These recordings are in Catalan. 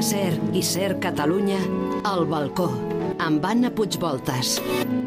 SER i SER Catalunya, El Balcó, amb Anna Puigvoltas.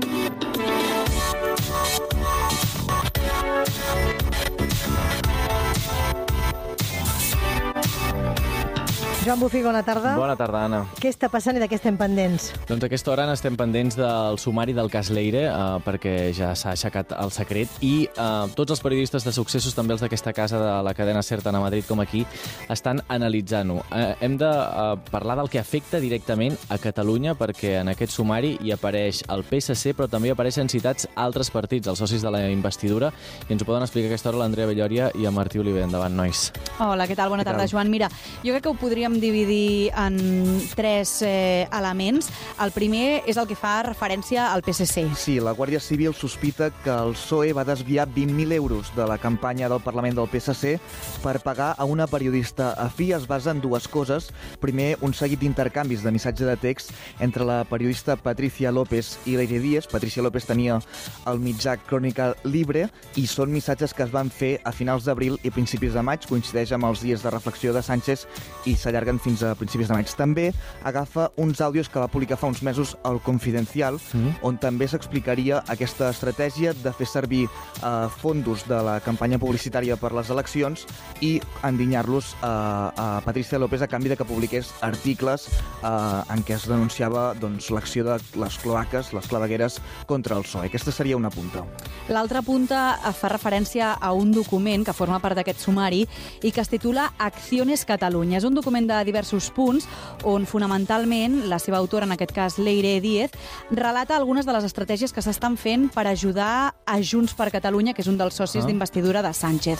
Joan Bufí, bona tarda. Bona tarda, Anna. Què està passant i de què estem pendents? Doncs a aquesta hora estem pendents del sumari del cas Leire, perquè ja s'ha aixecat el secret, i tots els periodistes de successos, també els d'aquesta casa de la cadena SER, tant a Madrid com aquí, estan analitzant-ho. Hem de parlar del que afecta directament a Catalunya, perquè en aquest sumari hi apareix el PSC, però també apareixen citats altres partits, els socis de la investidura, i ens ho poden explicar a aquesta hora l'Andrea Bellòria i el Martí Oliver. Endavant, nois. Hola, què tal? Bona tarda, Joan. Mira, jo crec que ho podríem dividir en tres elements. El primer és el que fa referència al PSC. Sí, la Guàrdia Civil sospita que el PSOE va desviar 20.000 euros de la campanya del Parlament del PSC per pagar a una periodista afí. Es basa en dues coses. Primer, un seguit d'intercanvis de missatge de text entre la periodista Patricia López i Leire Díez. Patricia López tenia el mitjà Crónica Libre i són missatges que es van fer a finals d'abril i principis de maig. Coincideix amb els dies de reflexió de Sánchez i s'allarguen fins a principis de maig. També agafa uns àudios que va publicar fa uns mesos al Confidencial, on també s'explicaria aquesta estratègia de fer servir fondos de la campanya publicitària per les eleccions i endinyar-los a Patricia López a canvi de que publiqués articles en què es denunciava l'acció de les cloaques, les clavegueres, contra el PSOE. Aquesta seria una punta. L'altra punta fa referència a un document que forma part d'aquest sumari i que es titula Acciones Catalunya. És un document de diversos punts on fonamentalment la seva autora, en aquest cas Leire Díez, relata algunes de les estratègies que s'estan fent per ajudar a Junts per Catalunya, que és un dels socis d'investidura de Sánchez.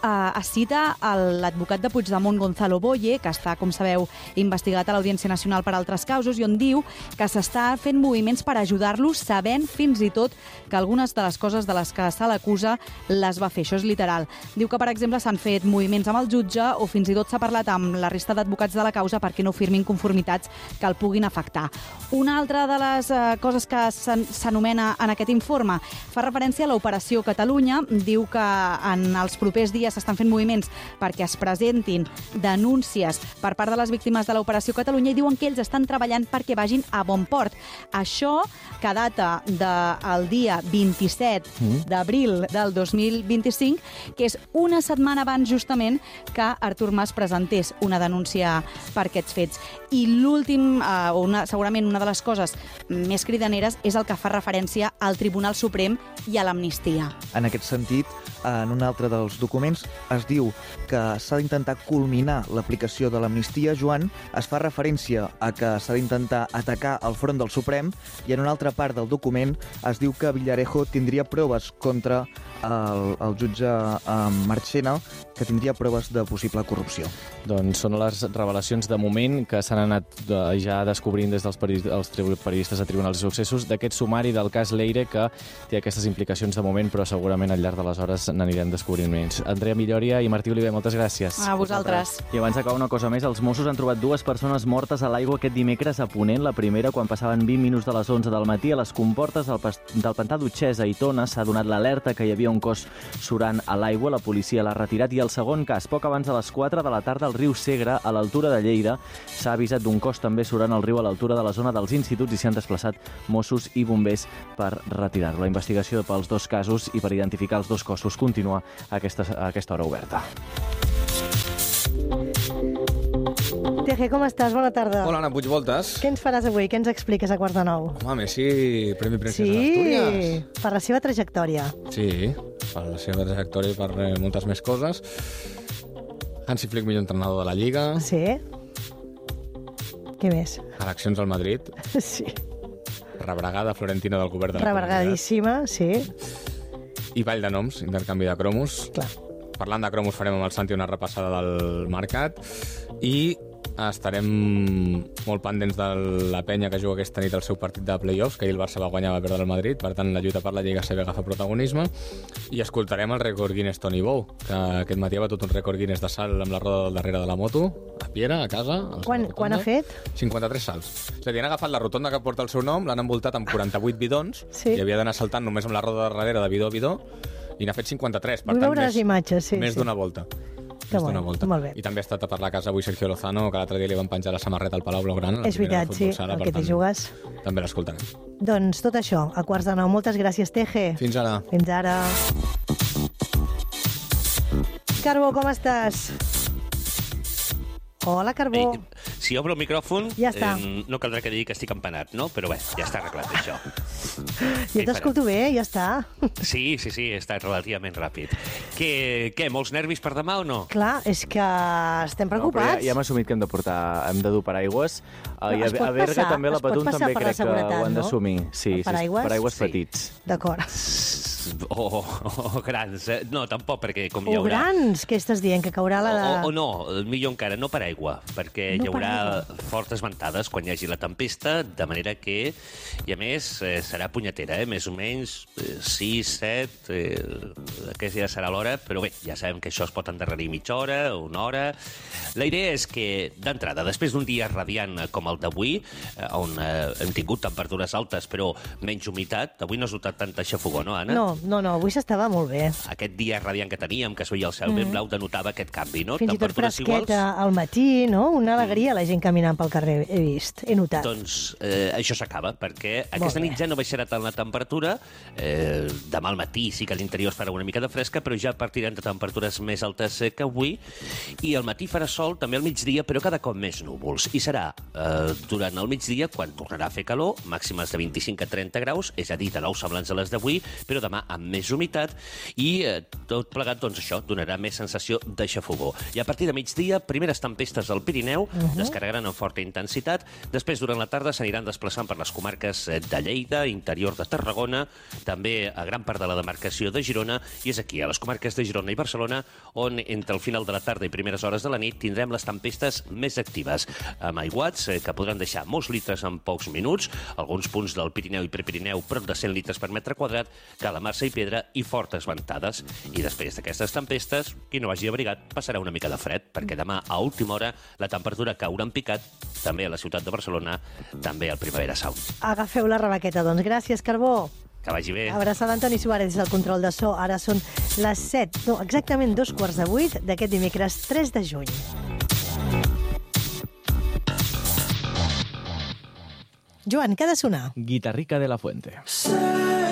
Es cita l'advocat de Puigdemont, Gonzalo Boye, que està, com sabeu, investigat a l'Audiència Nacional per altres causes, i on diu que s'està fent moviments per ajudar-los, sabent fins i tot que algunes de les coses de les que se l'acusa les va fer. Això és literal. Diu que, per exemple, s'han fet moviments amb el jutge o fins i tot s'ha parlat amb la resta d'advocats de la causa perquè no firmin conformitats que el puguin afectar. Una altra de les coses que s'anomena en aquest informe fa referència a l'Operació Catalunya. Diu que en els propers dies s'estan fent moviments perquè es presentin denúncies per part de les víctimes de l'Operació Catalunya i diuen que ells estan treballant perquè vagin a bon port. Això, que data del dia 27 d'abril del 2025, que és una setmana abans justament que Artur Mas presentés una denúncia per aquests fets. I l'últim, segurament una de les coses més cridaneres, és el que fa referència al Tribunal Suprem i a l'amnistia. En aquest sentit, en un altre dels documents es diu que s'ha d'intentar culminar l'aplicació de l'amnistia. Joan, es fa referència a que s'ha d'intentar atacar el front del Suprem, i en una altra part del document es diu que Villarejo tindria proves contra el jutge Marchena, que tindria proves de possible corrupció. Doncs són les revelacions de moment que s'han anat ja descobrint des dels periodistes de Tribunals i Successos d'aquest sumari del cas Leire, que té aquestes implicacions de moment, però segurament al llarg de les hores n'anirem descobrint més. Andrea Bellòria i Martí Oliver, moltes gràcies. A vosaltres. I abans d'acabar una cosa més, els Mossos han trobat dues persones mortes a l'aigua aquest dimecres a Ponent. La primera, quan passaven 20 minuts de les 11 del matí a les comportes del pantà d'Utxès a Aitona, s'ha donat l'alerta que hi havia un cos surant a l'aigua. La policia l'ha retirat. I el segon cas, poc abans de les 4 de la tarda al riu Segre, a l'altura de Lleida, s'ha avisat d'un cos també surant al riu a l'altura de la zona dels instituts i s'hi han desplaçat Mossos i bombers per retirar-lo. La investigació pels dos casos i per identificar els dos cossos continua a aquesta hora oberta. Teje, com estàs? Bona tarda. Hola, Anna Puigvoltas. Què ens faràs avui? Què ens expliques a 8:45? Home, Messi, Premi Princesa d'Astúries. Sí, per la seva trajectòria. Sí, per la seva trajectòria i per moltes més coses. Hansi Flick, millor entrenador de la Lliga. Sí. Què més? Eleccions al Madrid. Sí. Rebregada florentina del govern de la Rebregadíssima, sí. I ball de noms, intercanvi de cromos. Clar. Parlant de cromos, farem amb el Santi una repassada del mercat i estarem molt pendents de la penya que juga aquesta nit el seu partit de play-offs, que ahir el Barça va guanyar, va perdre el Madrid, per tant la lluita per la Lliga CB agafa protagonisme, i escoltarem el rècord Guinness Tony Bou, que aquest matí ha batut un rècord Guinness de salt amb la roda del darrere de la moto, a Piera, a casa. Quan ha fet? 53 salts. És a dir, han agafat la rotonda que porta el seu nom, l'han envoltat amb 48 bidons, sí. I havia d'anar saltant només amb la roda de darrere de bidó a bidó, i n'ha fet 53, per Vull tant, veure les imatges, sí, més sí. d'una volta. Que Fes-te bo, una volta. molt bé. I també ha estat a per la casa avui Sergio Lozano, que l'altre dia li van penjar la samarreta al Palau Blaugrana. És veritat, sí, el que t'hi jugues. També l'escoltarem. Doncs tot això, a 8:45. Moltes gràcies, Teje. Fins ara. Fins ara. Carbó, com estàs? Hola, Carbó. Si obro el micròfon, Ja està. no caldrà que digui que estic empanat, no? Però bé, ja està arreglat, això. Jo t'escolto bé, ja està. Sí, he estat relativament ràpid. Què, molts nervis per demà o no? Clar, és que estem preocupats. Ja hem assumit que hem de dur paraigües. I es pot a Berga passar- també, la es pot Patum passar també per la crec que seguretat, ho han no? d'assumir. Sí, El paraigües? paraigües Sí. petits. D'acord. O grans. No, tampoc, perquè com hi O haurà... grans, què estàs dient? Que caurà la de... O no, millor encara, no per aigua, perquè No hi haurà per fortes ventades quan hi hagi la tempesta, de manera que, i a més, serà punyetera, més o menys 6, 7, aquesta ja serà l'hora, però bé, ja sabem que això es pot endarrerir mitja hora, una hora. La idea és que, d'entrada, després d'un dia radiant com el d'avui, on hem tingut temperatures altes però menys humitat, avui no has notat tanta xafogó, no, Anna? No, avui s'estava molt bé. Aquest dia radiant que teníem, que es veia el cel ben blau, denotava aquest canvi, no? Fins i tot Temperatures fresqueta al matí, no? Una alegria la gent caminant pel carrer, he vist, he notat. Doncs això s'acaba, perquè Molt aquesta bé. nit ja no baixarà tant la temperatura. Demà al matí sí que a l'interior es farà una mica de fresca, però ja partirem de temperatures més altes que avui. I al matí farà sol, també al migdia, però cada cop més núvols. I serà durant el migdia quan tornarà a fer calor, màximes de 25 a 30 graus, és a dir, de nou semblants a les d'avui, però demà amb més humitat i tot plegat, doncs això, donarà més sensació de xafogó. I a partir de migdia, primeres tempestes al Pirineu, descarregaran amb forta intensitat. Després, durant la tarda, s'aniran desplaçant per les comarques de Lleida, interior de Tarragona, també a gran part de la demarcació de Girona, i és aquí, a les comarques de Girona i Barcelona, on entre el final de la tarda i primeres hores de la nit tindrem les tempestes més actives, amb aiguats que podran deixar molts litres en pocs minuts, alguns punts del Pirineu i Prepirineu prop de 100 litres per metre quadrat, calamarsa i pedra i fortes ventades. I després d'aquestes tempestes, qui no vagi abrigat passarà una mica de fred, perquè demà a última hora la temperatura caurà en picat, també a la ciutat de Barcelona, també al Primavera Sound. Agafeu la rebaqueta, doncs. Gràcies, Carbó. Que vagi bé. Abraçada Antoni Suárez des del control de so. Ara són les 7, no, exactament 7:15 d'aquest dimecres 3 de juny. Joan, què ha de sonar? Guitarrica de la Fuente.